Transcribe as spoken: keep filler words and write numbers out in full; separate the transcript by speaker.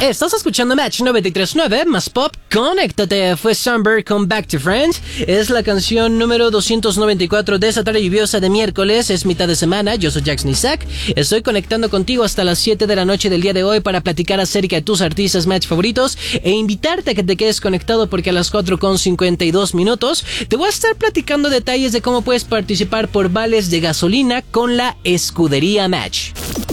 Speaker 1: Estás escuchando Match noventa y tres punto nueve más pop. Conéctate. Fue Sunbird con Back to Friends. Es la canción número doscientos noventa y cuatro de esta tarde lluviosa de miércoles. Es mitad de semana. Yo soy Jax Nisak. Estoy conectando contigo hasta las siete de la noche del día de hoy para platicar acerca de tus artistas Match favoritos e invitarte a que te quedes conectado porque a las cuatro con cincuenta y dos minutos te voy a estar platicando detalles de cómo puedes participar por vales de gasolina con la Escudería Match.